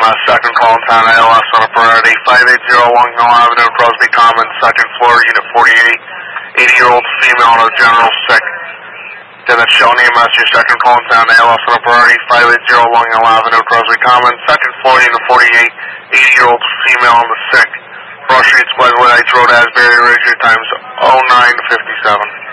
EMS, second call in town, ALS on a priority, 580 Long Hill Avenue, Crosby Commons, second floor, unit 48, 80-year-old female, no general sick. Then that's Sheldon EMS, your second call in town, ALS on a priority, 580 Long Hill Avenue, Crosby Commons, second floor, unit 48, 80-year-old female on the sick. Cross Street, Glenwood Heights Road, Asbury Ridge, your time's 09:57.